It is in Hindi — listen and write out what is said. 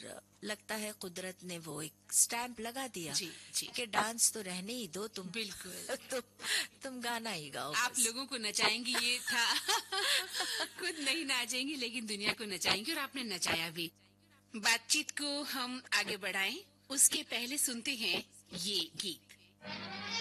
लगता है कुदरत ने वो एक स्टैंप लगा दिया जी जी। कि डांस तो रहने ही दो तुम। बिल्कुल। तुम गाना ही गाओ आप बस। लोगों को नचाएंगी ये था। खुद नहीं नाचेंगी लेकिन दुनिया को नचाएंगी, और आपने नचाया भी। बातचीत को हम आगे बढ़ाएं उसके पहले सुनते हैं ये गीत।